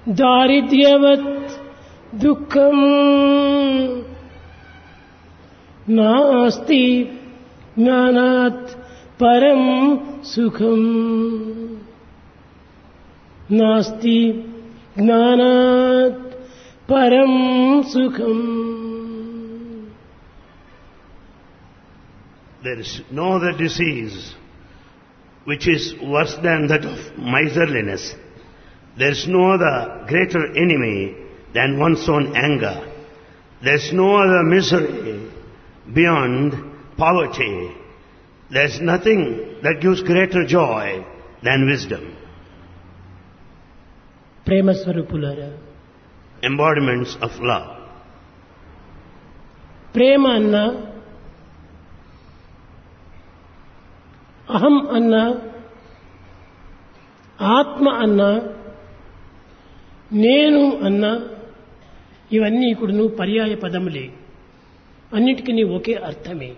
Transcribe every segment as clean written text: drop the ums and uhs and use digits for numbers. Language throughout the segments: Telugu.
దారిద్ర్యవత్ దుఃఖం నాస్తి జ్ఞానాత్ పరం సుఖం. నాస్తి జ్ఞానాత్ పరం సుఖం. There is no other disease which is worse than that of miserliness. There is no other greater enemy than one's own anger. There is no other misery beyond poverty. There is nothing that gives greater joy than wisdom. ప్రేమ స్వరూపులారా, Embodiments of love. ప్రేమ అన్నా, అహం అన్నా, ఆత్మ అన్నా, నేను అన్నా, ఇవన్నీ ఇప్పుడు పర్యాయ పదములే. అన్నిటికీ ఒకే అర్థమే.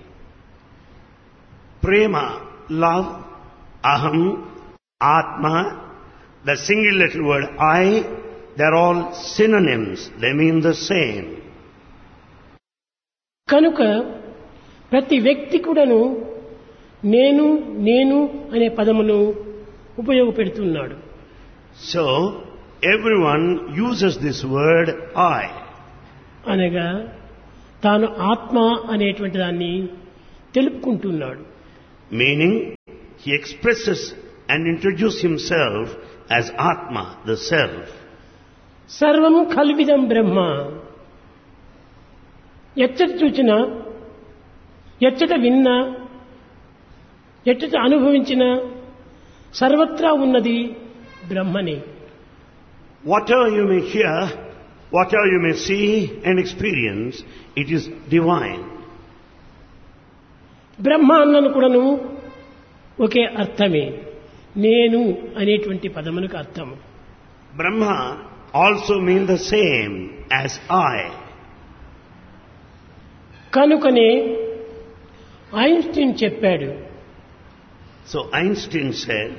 Prema, love, aham, atma, the single little word I, they're all synonyms. They mean the same. కనుక ప్రతి వ్యక్తి కూడాను నేను నేను అనే పదమును ఉపయోగపెడుతున్నాడు. So, everyone uses this word I. అనగా తాను ఆత్మ అనేటువంటి దాన్ని తెలుపుకుంటున్నాడు. Meaning, he expresses and introduces himself as Atma, the self. సర్వం ఖల్విదం బ్రహ్మ. ఎచ్చట చూచినా, ఎచ్చట విన్నా, ఎచ్చట అనుభవించినా సర్వత్రా ఉన్నది బ్రహ్మనే. Whatever you may hear, whatever you may see and experience, it is divine. బ్రహ్మ అన్నను కూడాను ఒకే అర్థమే. నేను అనేటువంటి పదమునకు అర్థము. Brahma also means the same as I. కనుకనే ఐన్స్టీన్ చెప్పాడు, So Einstein said,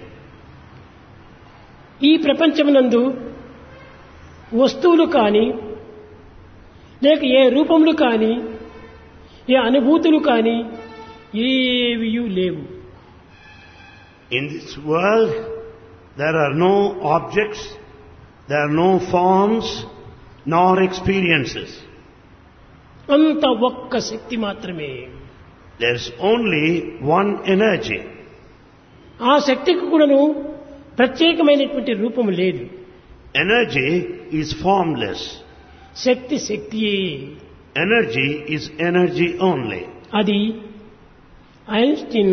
ఈ ప్రపంచమునందు వస్తువులు కానీ, లేక ఏ రూపములు కానీ, ఏ అనుభూతులు కానీ ఏవియూ లేవు. in this world there are no objects, there are no forms, nor experiences. అంత ఒక్క శక్తి మాత్రమే. There is only one energy. ఆ శక్తికి కూడాను ప్రత్యేకమైనటువంటి రూపము లేదు. Energy is formless. Shakti శక్తియే. Energy is energy only. అది ఐన్స్టీన్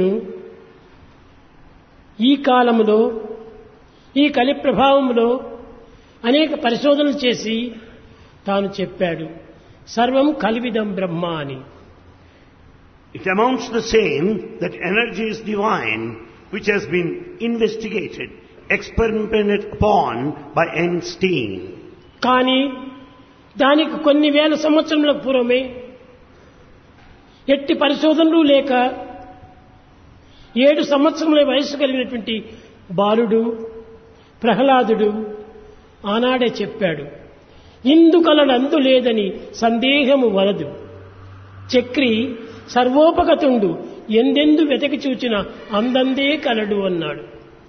ఈ కాలములో, ఈ కలి ప్రభావంలో అనేక పరిశోధనలు చేసి తాను చెప్పాడు, సర్వం కల్విదం బ్రహ్మ అని. It amounts the same that energy is divine, which has been investigated, experimented upon by Einstein. కానీ దానికి కొన్ని వేల సంవత్సరముల పూర్వమే ఎట్టి పరిశోధనలు లేక 7 సంవత్సరముల వయసు కలిగినటువంటి బాలుడు ప్రహ్లాదుడు ఆనాడే చెప్పాడు, ఇందుకలనందు లేదని సందేహము వలదు, చక్రి సర్వోపగతుండు, ఎందెందు వెతకి చూచిన అందందే కలడు అన్నాడు.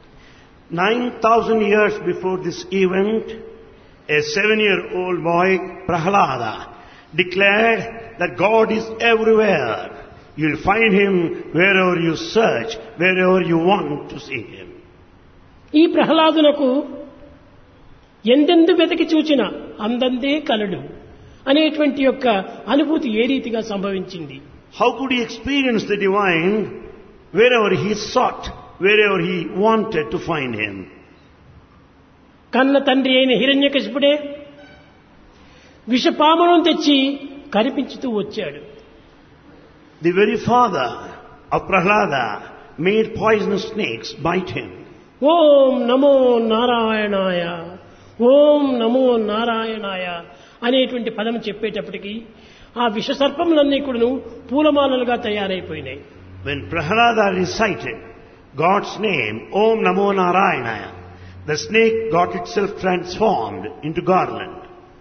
9,000 years before this event, a 7-year-old boy, Prahlada, declared that God is everywhere. You'll find Him wherever you search, wherever you want to see Him. ఈ ప్రహ్లాదునకు ఎందెందు వెతకి చూచిన అందందే కలడు అనేటువంటి యొక్క అనుభూతి ఏ రీతిగా సంభవించింది? How could he experience the divine wherever he sought, wherever he wanted to find Him? కన్న తండ్రి అయిన హిరణ్యకశిపుడే విషపామును తెచ్చి కనిపించుతూ వచ్చాడు. The very father of Prahlada made poisonous snakes bite him. ఓం నమో నారాయణాయ, ఓం నమో నారాయణాయ అనేటువంటి పదం చెప్పేటప్పటికి ఆ విషసర్పములన్నీ కూడాను పూలమాలలుగా తయారైపోయినాయి. When Prahlada recited God's name, Om Namo Narayanaya, The snake got itself transformed into garland.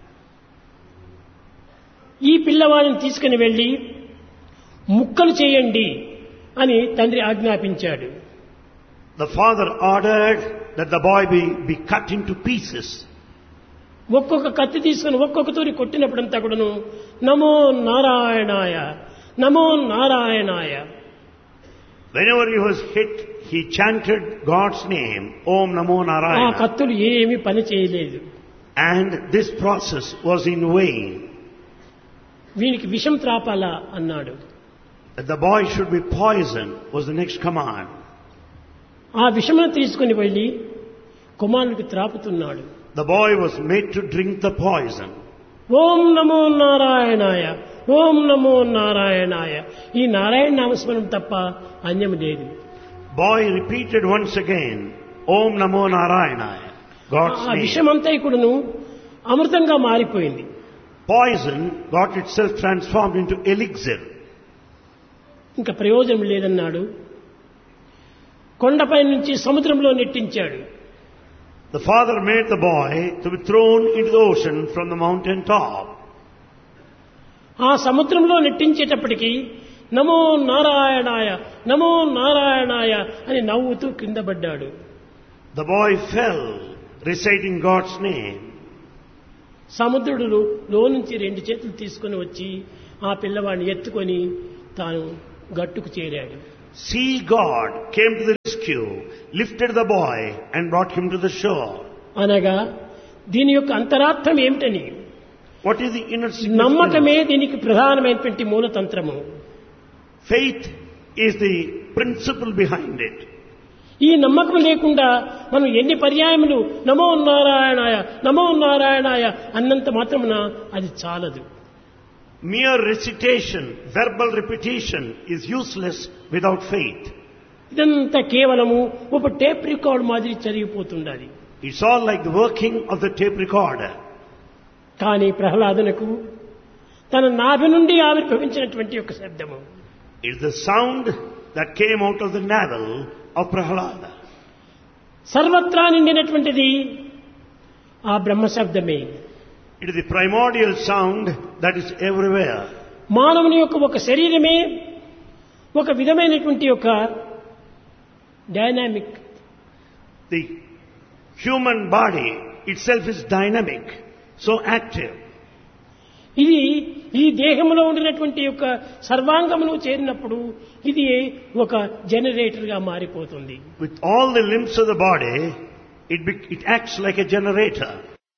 ఈ పిల్లవాడిని తీసుకుని వెళ్ళి ముక్కలు చేయండి అని తండ్రి ఆజ్ఞాపించాడు. The father ordered that the boy be cut into pieces. ఒక్కొక్క కత్తి తీసుకుని ఒక్కొక్క తూరి కొట్టినప్పుడంతా కూడాను నమో నారాయణాయ నమో నారాయణాయ. Whenever he was hit, he chanted God's name, Om Namo ఆ Narayana. కత్తులు ఏమీ పని చేయలేదు. And this process was in vain. వీనికి విషం త్రాపాలా అన్నాడు. That the boy should be poisoned was the next command. ఆ విషమును తీసుకుని వెళ్ళి కుమారునికి త్రాపుతున్నాడు. The boy was made to drink the poison. ఓం నమో నారాయణాయ ఓం నమో నారాయణాయ. ఈ నారాయణ నామస్మరణం తప్ప అన్యం లేదు. Boy repeated once again, Om Namo Narayana, God's ఆ name. విషమంతా కూడాను అమృతంగా మారిపోయింది. Poison got itself transformed into elixir. ఇంకా ప్రయోజనం లేదన్నాడు. కొండపై నుంచి సముద్రంలో నెట్టించాడు. The father made the boy to be thrown into the ocean from the mountain top. ఆ సముద్రంలో నెట్టించేటప్పటికి నమో నారాయణాయ నమో నారాయణాయ అని నవ్వుతూ కింద పడ్డాడు. The boy fell, reciting God's name. సముద్రుడు లోనుంచి 2 చేతులు తీసుకుని వచ్చి ఆ పిల్లవాడిని ఎత్తుకొని తాను గట్టుకు చేరాడు. Sea God came to the rescue, lifted the boy and brought him to the shore. అనగా దీని యొక్క అంతరార్థం ఏమిటని, What is the inner significance? నమ్మకమే దీనికి ప్రధానమైనటువంటి మూలతంత్రము. Faith is the principle behind it. ఈ నమ్మకం లేకుండా మనం ఎన్ని పర్యాయములు నమో నారాయణాయ నమో నారాయణాయ అన్నంత మాత్రమున అది చాలదు. Mere recitation, verbal repetition is useless without faith. ఇదంతా కేవలము ఒక టేప్ రికార్డ్ మాదిరి చదివిపోతుండాలి. It's all like the working of the tape recorder. కానీ ప్రహ్లాదునకు తన నాభి నుండి ఆవిర్భవించినటువంటి ఒక శబ్దము, It's the sound that came out of the navel of Prahlada. సర్వత్రా నిండినటువంటిది ఆ బ్రహ్మ శబ్దమే. It is the primordial sound that is everywhere. మానవుని యొక్క ఒక శరీరమే ఒక విధమైనటువంటి ఒక dynamic. The human body itself is dynamic, so active. ఇది ఈ దేహంలో ఉండినటువంటి యొక్క సర్వాంగమును చేరినప్పుడు ఇది ఒక జనరేటర్ గా మారిపోతుంది. With all the limbs of the body, it acts like a generator.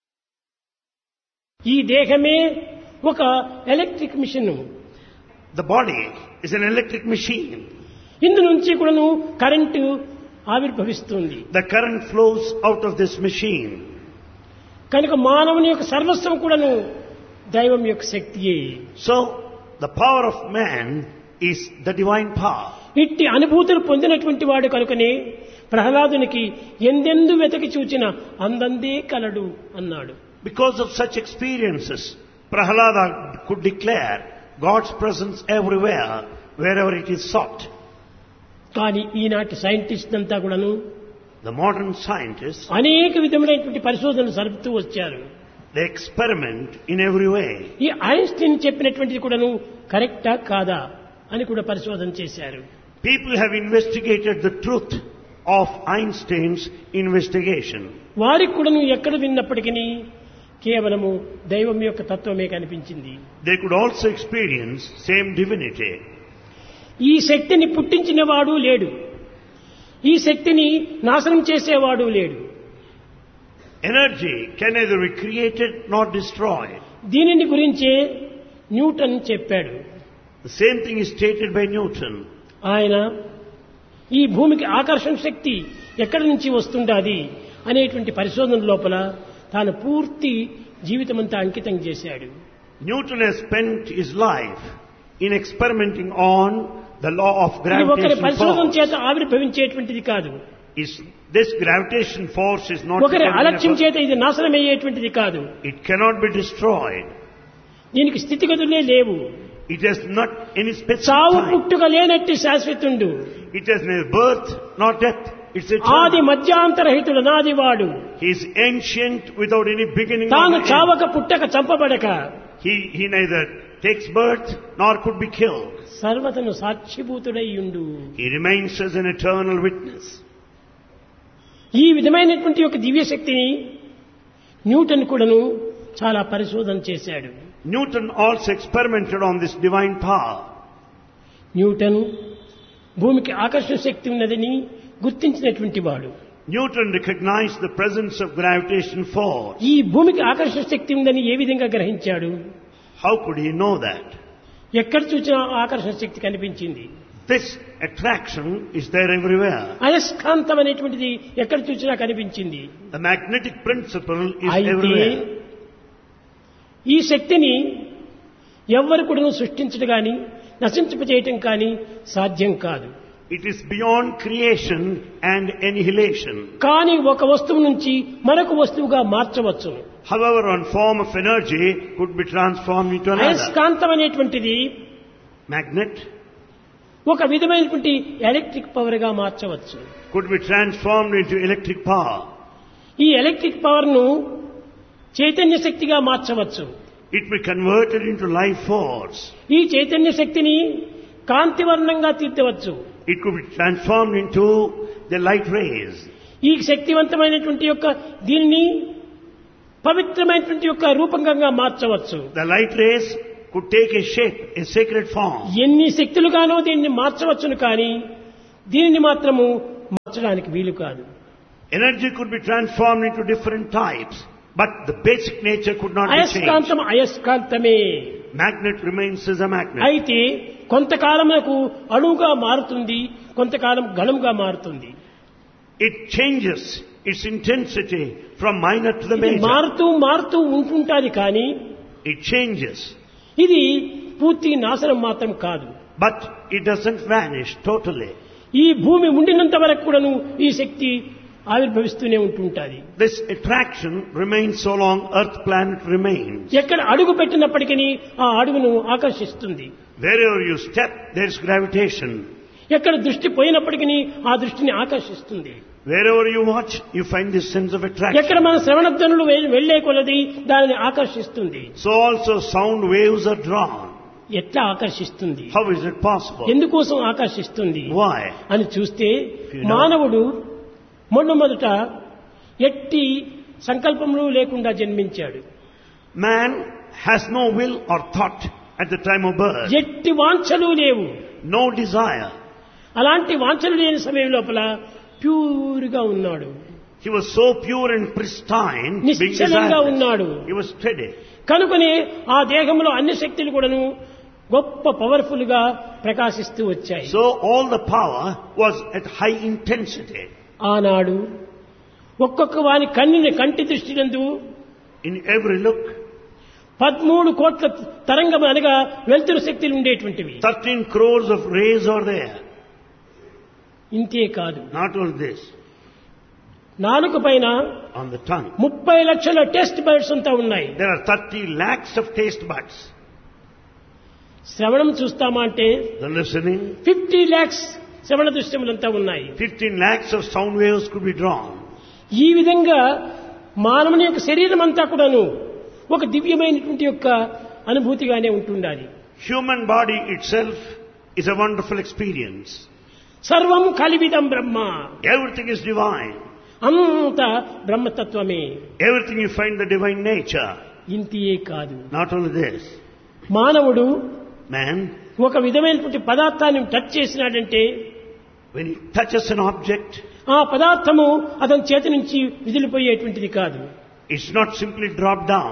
ఈ దేహమే ఒక electric machine. The body is an electric machine. ఇందు నుంచి కూడాను current ఆవిర్భవిస్తుంది. The current flows out of this machine. కనుక మానవుని యొక్క సర్వస్వం కూడాను దైవం యొక్క శక్తియే. So, the power of man is the divine power. ఇట్టి అనుభూతులు పొందినటువంటి వాడు కనుకనే ప్రహ్లాదునికి ఎందెందు వెతకి చూచిన అందందే కలడు అన్నాడు. Because of such experiences, Prahlada could declare God's presence everywhere, wherever it is sought. కానీ ఈనాటి సైంటిస్ట్ అంతా కూడాను The modern scientists, అనేక విధములైనటువంటి పరిశోధనలు జరుపుతూ వచ్చారు. they experiment in every way. ఈ ఐన్స్టీన్ చెప్పినటువంటిది కూడాను కరెక్టా కాదా అని కూడా పరిశోధన చేశారు. People have investigated the truth of Einstein's investigation. వారికి కూడాను ఎక్కడ విన్నప్పటికీ కేవలము దైవం యొక్క తత్వమే కనిపించింది. They could also experience same divinity. ఈ శక్తిని పుట్టించిన వాడు లేడు, ఈ శక్తిని నాశనం చేసేవాడు లేడు. Energy can neither be created nor destroyed. దీనిని గురించే న్యూటన్ చెప్పాడు. The same thing is stated by Newton. ఆయన ఈ భూమికి ఆకర్షణ శక్తి ఎక్కడి నుంచి వస్తుండాది అనేటువంటి పరిశోధన లోపల తాను పూర్తి జీవితమంతా అంకితం చేశాడు. Newton has spent his life in experimenting on the law of ఇది ఒకరి gravitation పరిశోధన force. చేత ఆవిర్భవించేటువంటిది కాదు. This gravitation force is not ఒకరి dependent అలక్ష్యం upon- చేత ఇది నాశనమయ్యేటువంటిది కాదు. It cannot be destroyed. దీనికి స్థితిగతులే లేవు. It has not any specific చావు time. పుట్టుక లేనట్టి శాశ్వతుండు. It has neither birth nor death. It's ఆది eternal. మధ్యాంతరహితుడు నాదివాడు. He is ancient without any beginning or తాను end. చావక పుట్టక చంపబడక He neither takes birth nor could be killed. సర్వతను సాక్షిభూతుడైయుండు. He remains as an eternal witness. ఈ విధమైనటువంటి ఒక దివ్య శక్తిని న్యూటన్ కూడాను చాలా పరిశోధన చేశాడు. Newton also experimented on this divine power. Newton భూమికి ఆకర్షణ శక్తి ఉన్నదని గుర్తించినటువంటి వాడు. Newton recognized the presence of gravitation force. ఈ భూమికి ఆకర్షణ శక్తి ఉందని ఏ విధంగా గ్రహించాడు? How could he know that? ఎక్కడ చూసినా ఆకర్షణ శక్తి కనిపించింది. This attraction is there everywhere. అయస్కాంతం అనేటువంటిది ఎక్కడ చూసినా కనిపించింది. The magnetic principle is అయితే everywhere. ఈ శక్తిని ఎవ్వరు కూడా సృష్టించడం కానీ నశింపజేయటం కానీ సాధ్యం కాదు. It is beyond creation and annihilation. కానీ ఒక వస్తువు నుంచి మరొక వస్తువుగా మార్చవచ్చు. However, one form of energy could be transformed into another. అయస్కాంతం అనేటువంటిది Magnet ఒక విధమైనటువంటి ఎలక్ట్రిక్ పవర్ గా మార్చవచ్చు. could be transformed into electric power. ఈ ఎలక్ట్రిక్ పవర్ ను చైతన్య శక్తిగా మార్చవచ్చు. It be converted into life force. ఈ చైతన్య శక్తిని కాంతివర్ణంగా తీర్చవచ్చు. It could be transformed into the light rays. ఈ శక్తివంతమైనటువంటి యొక్క దీనిని పవిత్రమైనటువంటి యొక్క రూపంగా మార్చవచ్చు. The light rays could take a shape, a sacred form. ఎన్ని శక్తులుగానో దీన్ని మార్చవచ్చును కానీ దీనిని మాత్రము మార్చడానికి వీలు కాదు. Energy could be transformed into different types, but the basic nature could not be changed. అయస్కాంతం అయస్కాంతమే. Magnet remains as a magnet. అయితే కొంతకాలమునకు అణువుగా మారుతుంది, కొంతకాలం ఘనముగా మారుతుంది. It changes its intensity from minor to the ఇది major. మారుతూ ఉంటుంటాది కానీ It changes, ఇది పూర్తి నాశనం మాత్రం కాదు. but it doesn't vanish totally. ఈ భూమి ఉండినంత వరకు కూడాను ఈ శక్తి ఆవిర్భవిస్తూనే ఉంటుంటాది. This attraction remains so long Earth planet remains. ఎక్కడ అడుగు పెట్టినప్పటికీ ఆ అడుగును ఆకర్షిస్తుంది. Wherever you step, there is gravitation. ఎక్కడ దృష్టి పోయినప్పటికీ ఆ దృష్టిని ఆకర్షిస్తుంది. Wherever you watch, you find this sense of attraction. ఎక్కడ మన శ్రవణధ్వనులు వెళ్లే కొలది దానిని ఆకర్షిస్తుంది. So also sound waves are drawn. ఎట్లా ఆకర్షిస్తుంది? How is it possible? ఎందుకోసం ఆకర్షిస్తుంది Why? అని చూస్తే You know. మానవుడు మొట్టమొదట ఎట్టి సంకల్పములు లేకుండా జన్మించాడు. Man has no will or thought at the time of birth. ఎట్టి వాంఛలు లేవు. No desire. అలాంటి వాంఛలు లేని సమయం లోపల ప్యూర్గా ఉన్నాడు. He was so pure and pristine, being నిశ్చలంగా desireless. ఉన్నాడు. He was steady. కనుకనే ఆ దేహంలో అన్ని శక్తులు కూడాను గొప్ప పవర్ఫుల్ గా ప్రకాశిస్తూ వచ్చాయి. So all the power was at high intensity. ఆనాడు ఒక్కొక్క వాని కంటి దృష్టినందు In every look, 13 కోట్ల తరంగం అనగా వెలుతురు శక్తులు ఉండేటువంటివి. 13 crores of rays are there. ఇంతే కాదు, Not only this, నాలుక పైన on the tongue. 30 లక్షల టెస్ట్ బర్డ్స్ అంతా ఉన్నాయి. There are 30 lakhs of taste buds. శ్రవణం చూస్తామా అంటే The listening, 50 lakhs శ్రవణ దృశ్యములంతా ఉన్నాయి. 15 lakhs of sound waves could be drawn. ఈ విధంగా మానవుని యొక్క శరీరం అంతా కూడాను ఒక దివ్యమైనటువంటి యొక్క అనుభూతిగానే ఉంటుండాలి. Human body itself is a wonderful experience. సర్వం కలివిదం బ్రహ్మ. Everything is divine. అంత బ్రహ్మతత్వమే. Everything you find the divine nature. ఇంతియే కాదు, Not only this, మానవుడు man, ఒక విధమైనటువంటి పదార్థాన్ని touch చేసినాడంటే when he touches an object, ఆ పదార్థము అతని చేతి నుంచి విదిలిపోయేటువంటిది కాదు. it's not simply dropped down.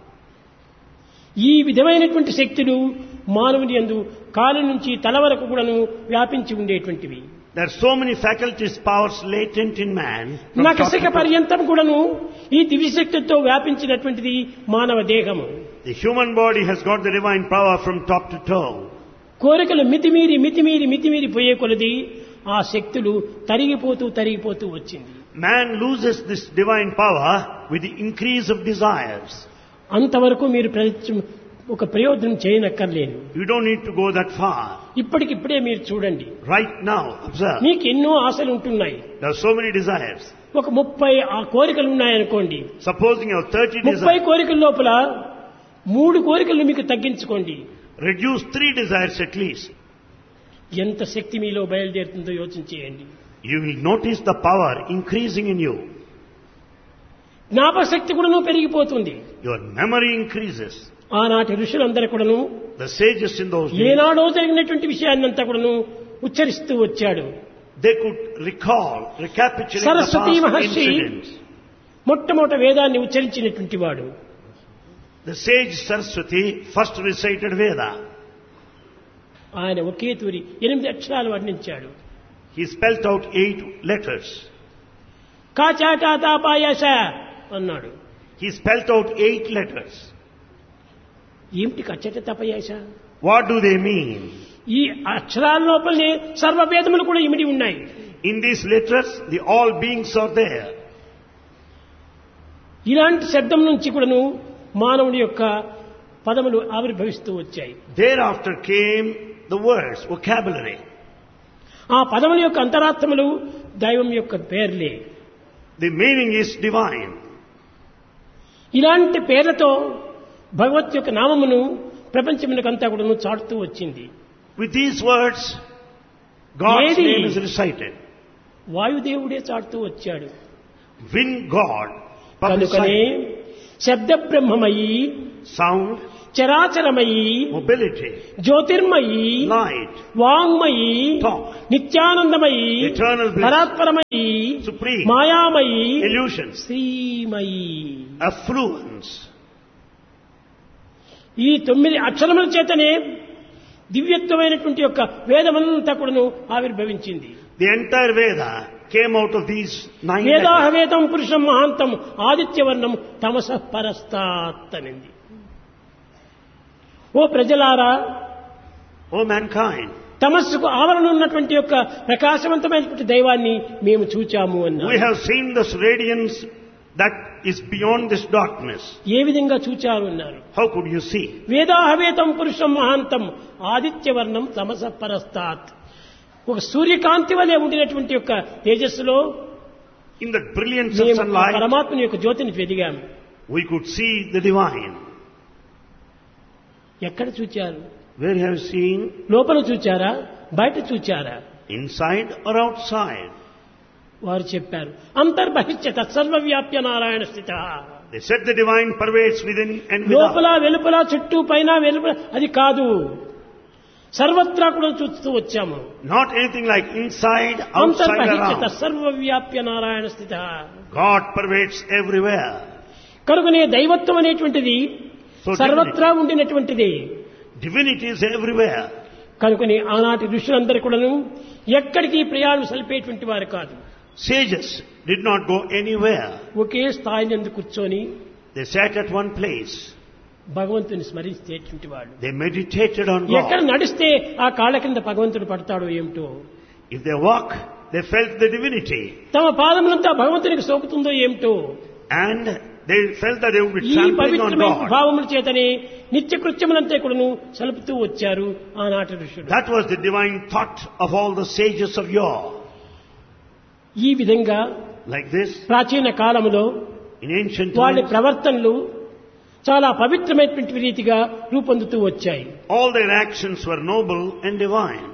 ఈ విధమైనటువంటి శక్తులు మానవుని యందు కాలు నుంచి తల వరకు కూడాను వ్యాపించి ఉండేటువంటివి. There are so many faculties, powers latent in man. from top to నఖశిఖ toe. పర్యంతం కూడాను ఈ దివ్యశక్తితో వ్యాపించినటువంటిది మానవ దేహము. The human body has got the divine power from top to toe. కోరికలు మితిమీరి పోయే కొలది ఆ శక్తులు తరిగిపోతూ వచ్చింది. Man loses this divine power with the increase of desires. అంతవరకు మీరు ఒక ప్రయోజనం చేయనక్కర్లేదు. You don't need to go that far. ఇప్పటికిప్పుడే మీరు చూడండి. Right now, observe. మీకు ఎన్నో ఆశలు ఉంటున్నాయి. There are so many desires. ఒక 30 ఆ కోరికలు ఉన్నాయనుకోండి. Supposing you have 30 30 desires. కోరికల లోపల 3 కోరికలు మీకు తగ్గించుకోండి. Reduce 3 desires at least. ఎంత శక్తి మీలో బయలుదేరుతుందో యోచించేయండి. You will notice the power increasing in you. జ్ఞాపక శక్తి కూడాను పెరిగిపోతుంది. Your memory increases. ఆనాటి ఋషులందరూ కూడాను The sages in those days, ఏనాడో జరిగినటువంటి విషయాన్నంతా కూడాను ఉచ్చరిస్తూ వచ్చాడు. they could recall, recapitulate the Saraswati past Maharshi incidents. మొట్టమొదటి వేదాన్ని ఉచ్చరించినటువంటి వాడు. The sage Saraswati first recited Veda. ఆయన ఒకే తూరి 8 అక్షరాలు వర్ణించాడు. He spelt out 8 letters. కాచాటాతాపాయశ అన్నాడు. He spelt out 8 letters. ఏమిటి కచ్చటాతాపాయశ? What do they mean? ఈ అక్షరాల లోపలనే సర్వవేదములు కూడా ఇమిడి ఉన్నాయి. In these letters, the all beings are there. ఇలాంటి శబ్దం నుంచి కూడాను మానవుడి యొక్క పదములు ఆవిర్భవిస్తూ వచ్చాయి. Thereafter came the words, vocabulary. ఆ పదముల యొక్క అంతరార్థములు దైవం యొక్క పేర్లే. The meaning is divine. ఇలాంటి పేర్లతో భగవత్ యొక్క నామమును ప్రపంచమునకంతా కూడాను చాటుతూ వచ్చింది. With these words, God's ఏది? name is recited. వాయుదేవుడే చాటుతూ వచ్చాడు. When God కనుకనే publicized శబ్ద బ్రహ్మమయి, sound, చరాచరమయి, mobility, Jyotirmayi, light, వాంగ్మయి, talk, నిత్యానందమయి, eternal bliss, పరాత్పరమయి, supreme, మాయామయి, illusions, Srimayi. affluence. ఈ 9 అక్షరముల చేతనే దివ్యత్వమైనటువంటి యొక్క వేదమంతా కూడాను ఆవిర్భవించింది. The entire Veda came out of these 9 letters. వేదాహవేదం పురుషం మహాంతం ఆదిత్యవర్ణం తమసః పరస్తాత్ అనింది. ఓ ప్రజలారా, O mankind, తమస్సుకు ఆవరణ ఉన్నటువంటి యొక్క ప్రకాశవంతమైనటువంటి దైవాన్ని మేము చూచాము we అన్నారు. have seen this radiance that is beyond this darkness. ఏ విధంగా చూచారు అన్నారు. How could you see? వేదాహవేదం పురుషం మహాంతం ఆదిత్యవర్ణం తమసః పరస్తాత్. ఒక సూర్యకాంతి వలె ఉండినటువంటి యొక్క తేజస్సులో In the brilliance of మేము sunlight, పరమాత్మని యొక్క జ్యోతిని వెదిగాము. we could see the divine. ఎక్కడ చూచారు? Where have you seen? లోపల చూచారా, బయట చూచారా? Inside or outside? వారు చెప్పారు, అంతర్బహిష్య తత్సర్వవ్యాప్య నారాయణ స్థిత. They said the divine pervades within and without. లోపల వెలుపల చుట్టూ పైన వెలుపల అది కాదు, సర్వత్రా కూడా చూస్తూ వచ్చాము. Not anything like inside, outside, అంతర్బహిష్య around. తత్సర్వవ్యాప్య Narayana స్థిత. God pervades everywhere. కనుకనే దైవత్వం అనేటువంటిది So సర్వత్రా ఉండినటువంటిది. Divinity is everywhere. కనుకని ఆనాటి ఋషులందరూ కూడాను ఎక్కడికి ప్రయాణం సలిపేటువంటి వారు కాదు. Sages did not go anywhere. ఒకే స్థాయి నందు కూర్చొని They sat at one place. భగవంతుని స్మరించేటువంటి వాడు. They meditated on ఎక్కడ God. నడిస్తే ఆ కాళ్ళ కింద భగవంతుడు పడతాడో ఏమిటో, If they walk, they felt the divinity. తమ పాదములంతా భగవంతునికి సోకుతుందో ఏమిటో, And they felt that they would be ఈ trampling on పవిత్రమైన God. భావముల చేతనే నిత్య కృత్యములంతా కూడాను సలుపుతూ వచ్చారు ఆనాటి ఋషులు. That was the divine thought of all the sages of yore. ఈ విధంగా Like this, ప్రాచీన కాలములో in ancient వాళ్ళ times, ప్రవర్తనలు చాలా పవిత్రమైనటువంటి రీతిగా రూపొందుతూ వచ్చాయి. all their actions were noble and divine.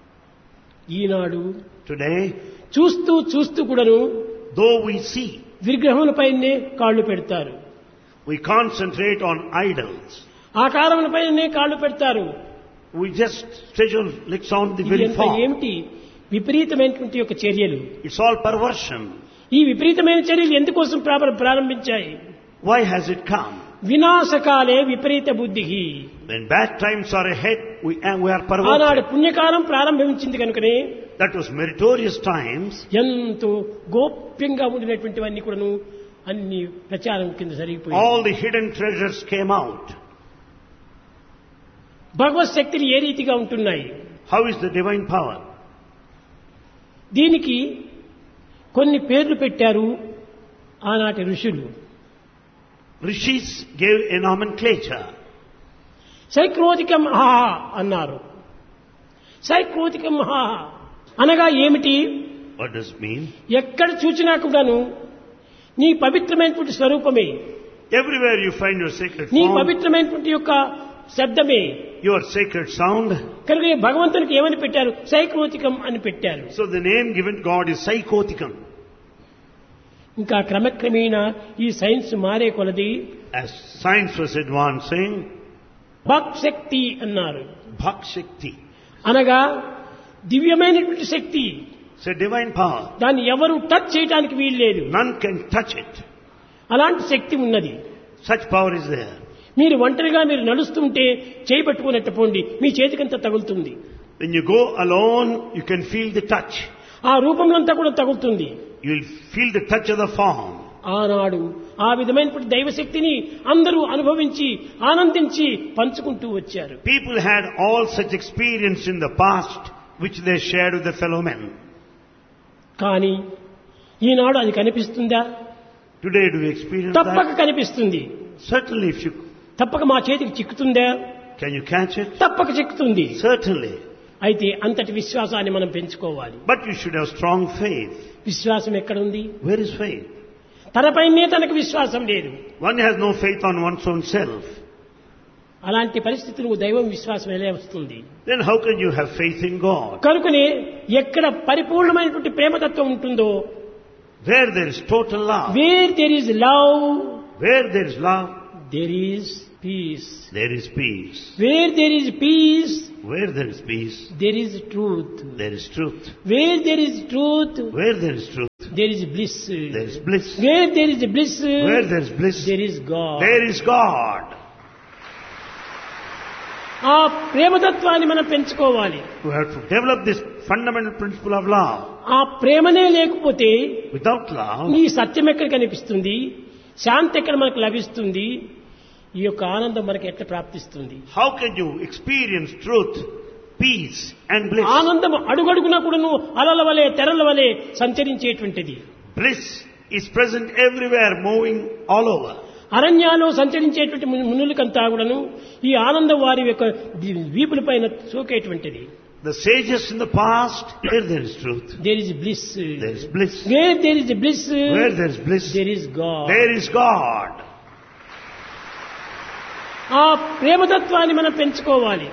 Eenadu Today, చూస్తూ చూస్తూ కూడాను though we see, విగ్రహములపైనే కాళ్ళు పెడతారు, we concentrate on idols. ఆకారములపైనే కాళ్ళు పెడతారు. We just stretch our legs on the very ఇదంతా form. ఏమిటి? విపరీతమైనటువంటి యొక్క చర్యలు. It's all perversion. ఈ విపరీతమైన చర్యలు ఎందుకోసం ప్రారంభించాయి? Why has it come? వినాశకాలే విపరీత బుద్ధి. When bad times are ahead, we are ఆనాడు perverted. పుణ్యకాలం ప్రారంభించింది కనుకనే That was meritorious times. ఎంతో గోప్యంగా ఉండినటువంటివన్నీ కూడాను అన్ని ప్రచారం కింద జరిగిపోయాయి. All the hidden treasures came out. భగవత్ శక్తులు ఏ రీతిగా ఉంటున్నాయి? How is the divine power? దీనికి కొన్ని పేర్లు పెట్టారు ఆనాటి ఋషులు. Rishis gave a nomenclature. సైక్రోతికం ఆహా అన్నారు. సైక్రోతికం ఆహా అనగా ఏమిటి? What does it mean? ఎక్కడ చూచినా కూడాను నీ పవిత్రమైనటువంటి స్వరూపమే, Everywhere you find your sacred నీ form, పవిత్రమైనటువంటి యొక్క శబ్దమే. your sacred sound. కనుక భగవంతునికి ఏమని పెట్టారు? సైక్రోతికం అని పెట్టారు. So the name given God is Psychoticum. ఇంకా క్రమక్రమేణా ఈ సైన్స్ మారే కొలది As science was advancing, భక్ శక్తి అన్నారు. Bhak Shakti, అనగా దివ్యమైనటువంటి శక్తి, it's a divine power. దాన్ని ఎవరు టచ్ చేయడానికి వీల్లేదు. None can touch it. అలాంటి శక్తి ఉన్నది. Such power is there. మీరు ఒంటరిగా మీరు నడుస్తుంటే చేయి పట్టుకున్నట్టు పోండి, మీ చేతికంతా తగులుతుంది. When you go alone, you can feel the touch. ఆ రూపంలంతా కూడా తగులుతుంది. You will feel the touch of the form. ఆనాడు ఆ విధమైనటువంటి దైవశక్తిని అందరూ అనుభవించి ఆనందించి పంచుకుంటూ వచ్చారు. People had all such experience in the past, which they shared with the fellow men. కానీ ఈనాడు అది కనిపిస్తుందా? Today, do you experience తప్పక that? కనిపిస్తుంది. Certainly, if you తప్పక మా చేతికి చిక్కుతుందా? can you catch it? తప్పక చిక్కుతుంది. Certainly. అయితే అంతటి విశ్వాసాన్ని మనం పెంచుకోవాలి. But you should have strong faith. విశ్వాసం ఎక్కడుంది? Where is faith? తనపైనే తనకు విశ్వాసం లేదు. One has no faith on one's own self. అలాంటి పరిస్థితులు దైవం విశ్వాసం ఎలా వస్తుంది? Then how can you have faith in God? కనుకనే ఎక్కడ పరిపూర్ణమైనటువంటి ప్రేమతత్వం ఉంటుందో, Where there is total love, wear there is love where there is love, there is piece. there is peace. Wear there is piece Where there is peace, there is truth. there is truth. Wear there is truth Where there is truth, there is bliss. there is bliss. Wear there is bliss Where there is bliss, there is God. there is God. ఆ ప్రేమతత్వాన్ని మనం పెంచుకోవాలి. You have to develop this fundamental principle of love. ఆ ప్రేమనే లేకపోతే Without love, ఈ సత్యం ఎక్కడ కనిపిస్తుంది? శాంతి ఎక్కడ మనకు లభిస్తుంది? ఈ యొక్క ఆనందం మనకి ఎట్లా ప్రాప్తిస్తుంది? how can you experience truth, peace and bliss? ఆనందం అడుగడుగునా కూడాను అలల వలె తెరల వలె సంచరించేటువంటిది. Bliss is present everywhere, moving all over. అరణ్యాల్లో సంచరించేటువంటి మునులకంతా కూడాను ఈ ఆనందం వారి యొక్క వీపుల పైన సోకేటువంటిది. The sages in the past, where there is truth, there is bliss. there is bliss. Wear there is bliss Where there is bliss, there is God. there is God. ఆ ప్రేమతత్వాన్ని మనం పెంచుకోవాలి.